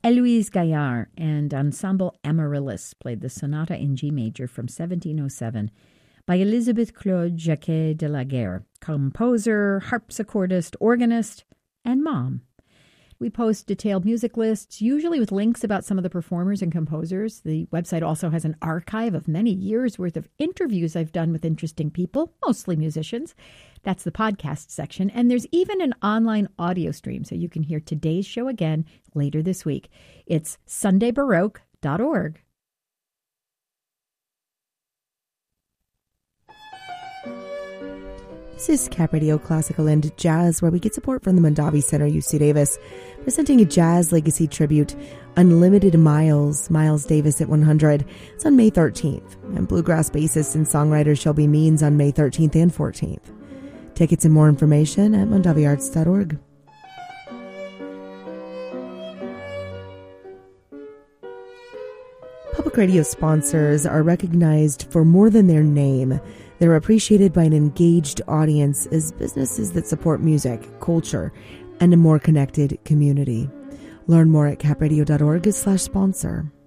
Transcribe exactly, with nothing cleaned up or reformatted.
Héloïse Gaillard and Ensemble Amaryllis played the Sonata in G major from seventeen oh seven by Elizabeth Claude Jacquet de la Guerre, composer, harpsichordist, organist, and mom. We post detailed music lists, usually with links about some of the performers and composers. The website also has an archive of many years' worth of interviews I've done with interesting people, mostly musicians. That's the podcast section. And there's even an online audio stream, so you can hear today's show again later this week. It's sunday baroque dot org. This is Cap Radio Classical and Jazz, where we get support from the Mondavi Center, U C Davis, presenting a Jazz Legacy tribute, Unlimited Miles, Miles Davis at one hundred. It's on May thirteenth, and bluegrass bassist and songwriter Shelby Means on May thirteenth and fourteenth. Tickets and more information at mondavi arts dot org. Public radio sponsors are recognized for more than their name. They're appreciated by an engaged audience as businesses that support music, culture, and a more connected community. Learn more at capradio dot org slash sponsor.